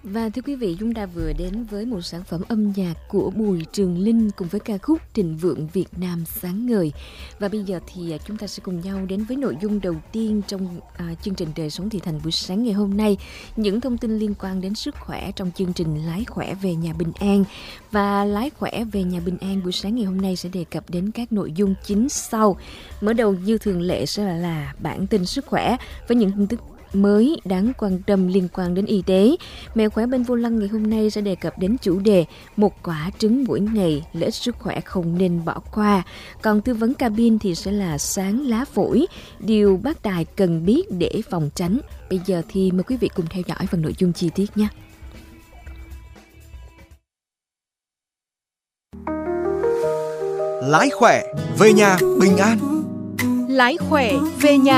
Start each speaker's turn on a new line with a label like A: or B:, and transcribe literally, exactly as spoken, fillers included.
A: Và thưa quý vị, chúng ta vừa đến với một sản phẩm âm nhạc của Bùi Trường Linh cùng với ca khúc Thịnh Vượng Việt Nam Sáng Ngời. Và bây giờ thì chúng ta sẽ cùng nhau đến với nội dung đầu tiên trong à, chương trình Đời Sống Thị Thành buổi sáng ngày hôm nay. Những thông tin liên quan đến sức khỏe trong chương trình Lái Khỏe Về Nhà Bình An. Và Lái Khỏe Về Nhà Bình An buổi sáng ngày hôm nay sẽ đề cập đến các nội dung chính sau. Mở đầu như thường lệ sẽ là, là bản tin sức khỏe với những tin tức mới đáng quan tâm liên quan đến y tế. Mẹo khỏe bên vô lăng ngày hôm nay sẽ đề cập đến chủ đề một quả trứng mỗi ngày, lợi ích sức khỏe không nên bỏ qua. Còn tư vấn cabin thì sẽ là sáng lá phổi, điều bác tài cần biết để phòng tránh. Bây giờ thì mời quý vị cùng theo dõi phần nội dung chi tiết nhé.
B: Lái khỏe về nhà bình an.
C: Lái khỏe về nhà